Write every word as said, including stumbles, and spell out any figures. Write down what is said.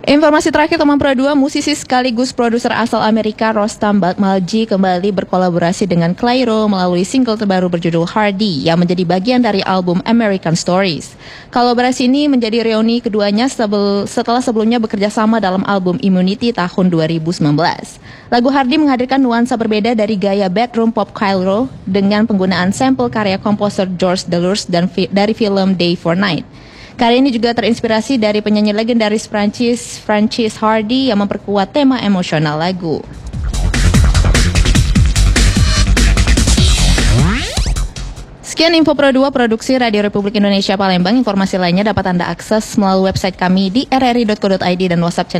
Informasi terakhir teman Pro dua, musisi sekaligus produser asal Amerika Rostam Batmalji kembali berkolaborasi dengan Clairo melalui single terbaru berjudul Hardy yang menjadi bagian dari album American Stories. Kolaborasi ini menjadi reuni keduanya setelah sebelumnya bekerja sama dalam album Immunity tahun dua ribu sembilan belas. Lagu Hardy menghadirkan nuansa berbeda dari gaya bedroom pop Clairo dengan penggunaan sampel karya komposer George Delors dan fi- dari film Day for Night. Karya ini juga terinspirasi dari penyanyi legendaris Prancis, Francis Hardy yang memperkuat tema emosional lagu. Sekian info Pro dua Produksi Radio Republik Indonesia Palembang. Informasi lainnya dapat Anda akses melalui website kami di r r i dot co dot i d dan WhatsApp channel